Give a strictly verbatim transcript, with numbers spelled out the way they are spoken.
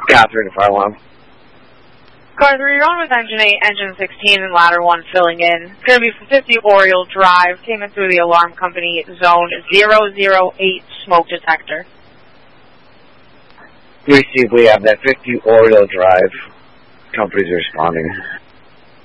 Catherine, if I want. Car three, you're on with engine eight, engine sixteen, and ladder one filling in. It's going to be for fifty Oriole Drive. Came in through the alarm company zone zero zero eight smoke detector. We see we have that fifty Oriole Drive. Company's responding.